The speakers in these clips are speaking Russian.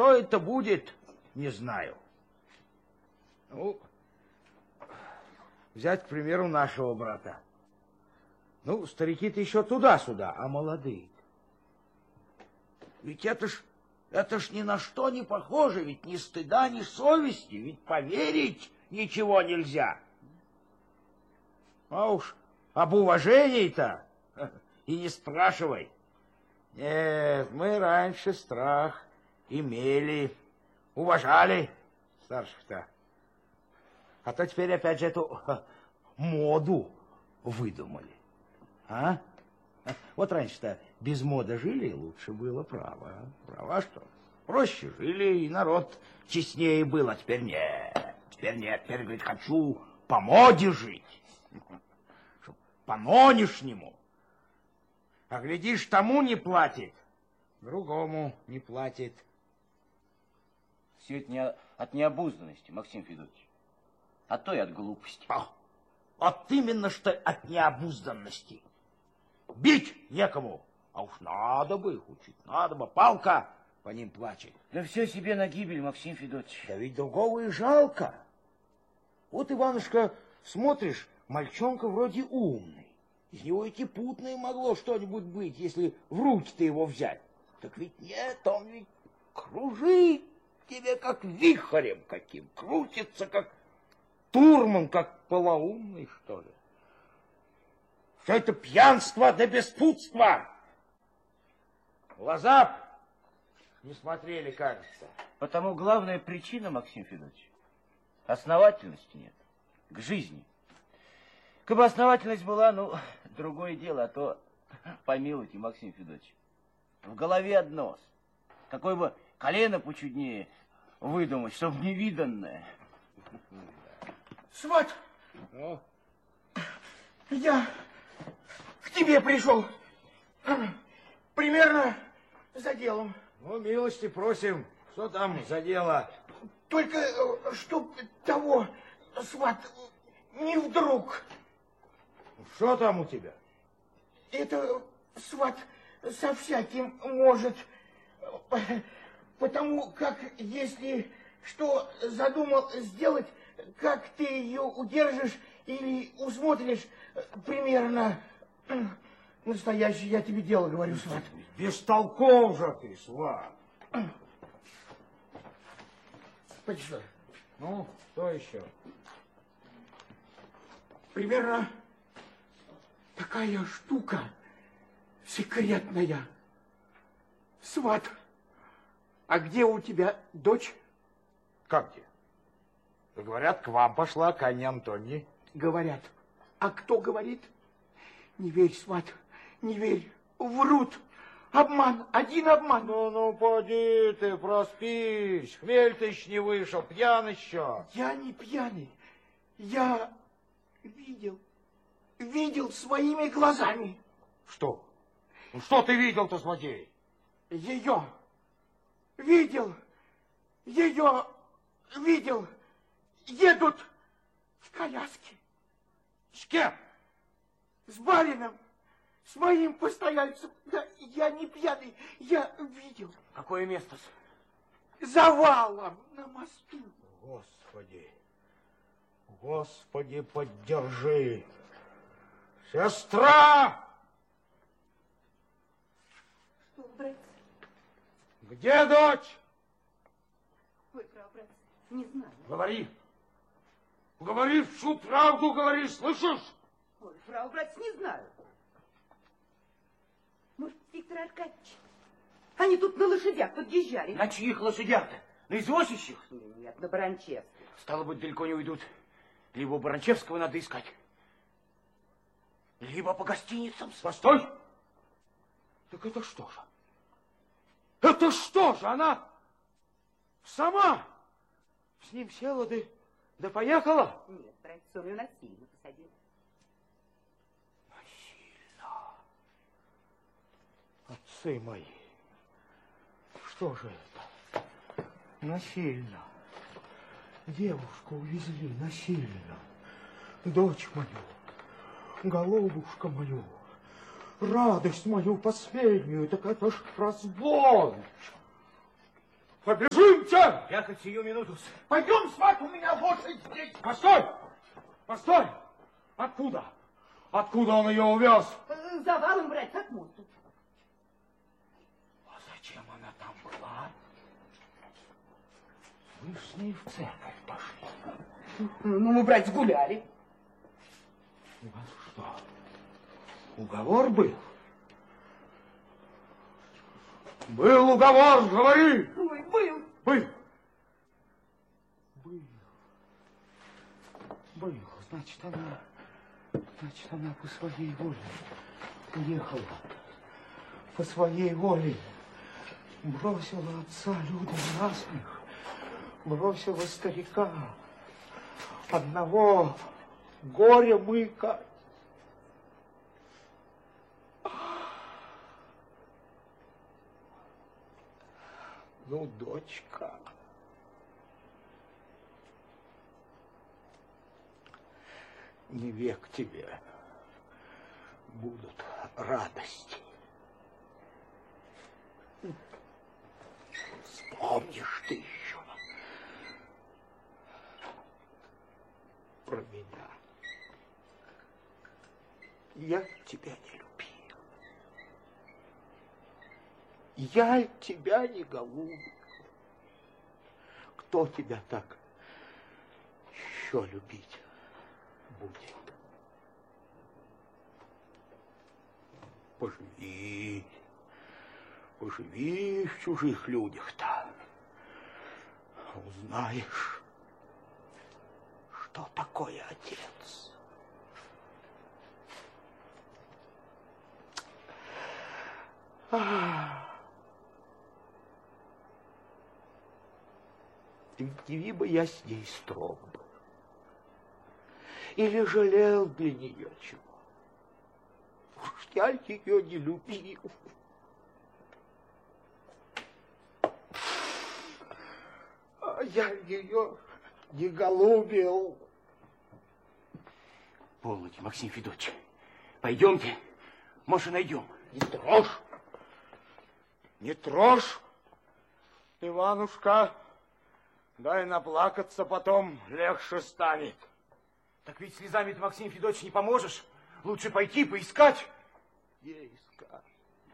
что это будет, не знаю. Ну, взять, к примеру, нашего брата. Ну, старики-то еще туда-сюда, а молодые. Ведь это ж ни на что не похоже, ведь ни стыда, ни совести, ведь поверить ничего нельзя. А уж об уважении-то и не спрашивай. Нет, мы раньше страх имели, уважали старших-то. А то теперь опять же эту моду выдумали. А? Вот раньше-то без моды жили, и лучше было, право. Право, что? Проще жили, и народ честнее был, а теперь нет. Теперь нет, теперь, говорит, хочу по моде жить. По-нонешнему. А глядишь, тому не платит, другому не платит. Все это не от необузданности, Максим Федотович, а то и от глупости. Вот именно что от необузданности. Бить некому, а уж надо бы их учить, надо бы, палка по ним плачет. Да все себе на гибель, Максим Федотович. Да ведь другого и жалко. Вот, Иванушка, смотришь, мальчонка вроде умный. Из него идти путное могло что-нибудь быть, если в руки-то его взять. Так ведь нет, он ведь кружит тебе как вихрем каким, крутится как турман, как полоумный, что ли. Все это пьянство да беспутство. Глаза не смотрели, кажется. Потому главная причина, Максим Федотович, основательности нет к жизни. Как бы основательность была, ну, другое дело, а то, помилуйте, Максим Федотович, в голове одно. Какое бы колено почуднее выдумать, чтоб невиданное. Сват, я к тебе пришел. Примерно за делом. Ну, милости просим. Что там за дело? Только чтоб того, сват, не вдруг. Что там у тебя? Это, сват, со всяким может. Потому как, если что задумал сделать, как ты ее удержишь или усмотришь, примерно настоящее я тебе дело говорю, сват. Бестолков же ты, сват. Пойди сюда. Ну, что еще? Примерно такая штука секретная. Сват, а где у тебя дочь? Как где? Говорят, к вам пошла, к Анне Антонии. Говорят. А кто говорит? Не верь, сват, не верь. Врут. Обман, один обман. Ну, поди ты, проспись. Хмель ты еще не вышел, пьян еще. Я не пьяный. Я видел своими глазами. Что? Ну, что ты видел-то, злодей? Ее. Видел. Едут в коляске. С кем? С барином. С моим постояльцем. Да, я не пьяный. Я видел. Какое место? Завалом на мосту. Господи, поддержи. Сестра! Что, братец? Где дочь? Ой, право, братец, не знаю. Говори всю правду, говори, слышишь? Ой, право, братец, не знаю. Может, Виктор Аркадьевич? Они тут на лошадях подъезжали. На чьих лошадях-то? На извозчищих? Нет, на Баранчевских. Стало быть, далеко не уйдут. Либо Баранчевского надо искать, либо по гостиницам. Постой! Так это что же? Это что же? Она сама с ним села, да поехала? Нет, братец, он ее насильно посадил. Насильно? Отцы мои, что же это? Насильно. Девушку увезли насильно. Дочь мою, голубушка мою, радость мою последнюю, так это ж разбой. Побежимте! Я хоть сию минуту. Пойдем, сват, у меня лошадь здесь. Постой! Постой! Откуда? Откуда он ее увез? Завалом, брать, как мосту. А зачем она там была? Вы с ней в церковь пошли. Ну, мы, брать, сгуляли. У вас что, уговор был? Был уговор, говори! Ой, был. Был. Был. Значит, она по своей воле уехала. По своей воле. Бросила отца людям насмех. Бросила старика. Одного горя мыка. Ну, дочка, не век тебе будут радости. Вспомнишь ты еще про меня. Я тебя не любил. Я тебя не голубил. Кто тебя так еще любить будет? Поживи. Поживи в чужих людях-то. Узнаешь, что такое отец. Видимо, бы я с ней строг был. Или жалел для нее чего. Уж я ее не любил. А я ее не голубил. Полноте, Максим Федотович. Пойдемте, может, и найдем. Не трожь. Не трожь, Иванушка. Дай наплакаться, потом легче станет. Так ведь слезами ты, Максим Федотович, не поможешь. Лучше пойти поискать. Где искать?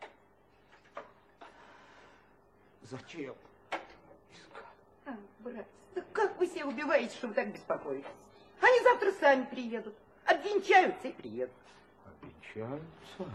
Зачем искать? Брат, да как вы себя убиваете, что вы так беспокоитесь? Они завтра сами приедут. Обвенчаются и приедут. Обвенчаются?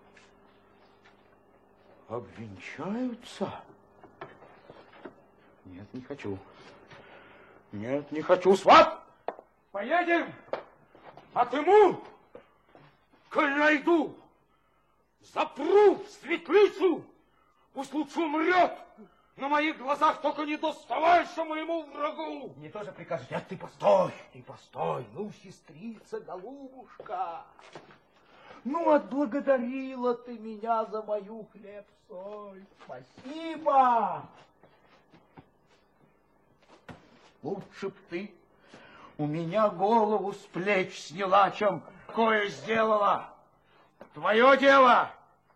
Обвенчаются? Нет, не хочу. Нет, не хочу. Сват! Поедем! Отыму! Коль найду, запру в светлицу, пусть лучше умрет. На моих глазах только не доставайся моему врагу. Мне тоже прикажете. Нет, ты постой. Ну, сестрица, голубушка, ну, отблагодарила ты меня за мою хлеб-соль. Спасибо. Лучше б ты у меня голову с плеч сняла, чем кое сделала. Твое дело.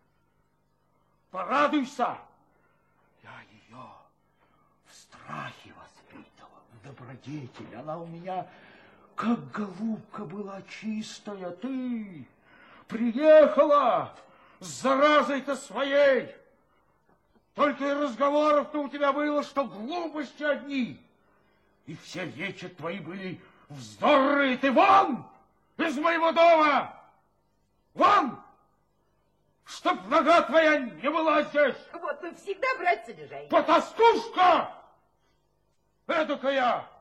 Порадуйся. Я ее в страхе воспитывал, в добродетели. Она у меня, как голубка, была чистая. Ты приехала с заразой-то своей. Только и разговоров-то у тебя было, что глупости одни. И все речи твои были вздорные. Ты вон из моего дома! Вон! Чтоб нога твоя не была здесь! Вот вы всегда, братцы, обижаете. Потаскушка! Эдакая!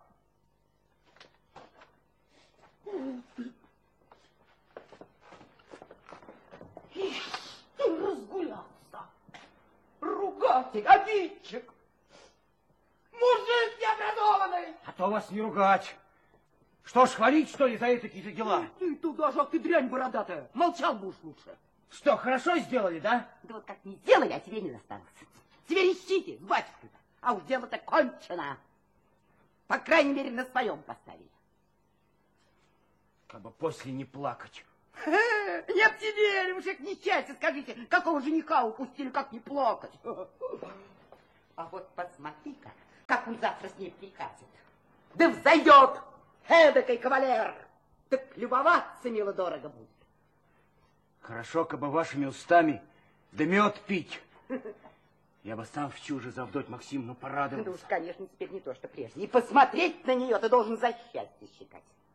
Ишь, ты разгулялся. Ругатель, обидчик. Мужик необразованный! А то вас не ругать. Что ж, хвалить, что ли, за этакие-то дела? Ты туда же, ах ты дрянь бородатая. Молчал бы уж лучше. Что, хорошо сделали, да? Да вот как не сделали, а тебе не досталось. Теперь ищите с батюшкой. А уж дело-то кончено. По крайней мере, на своем поставили. Как бы после не плакать. Нет теперь, уж их несчастье, скажите, какого жениха упустили, как не плакать? А вот посмотри-ка, как он завтра с ней прикатит. Да взойдет эдакой кавалер. Так любоваться мило-дорого будет. Хорошо, кабы вашими устами да мед пить. Я бы сам в чуже за Авдотью Максимовну порадовался. Да уж, конечно, теперь не то, что прежде. И посмотреть на нее ты должен за счастье считать.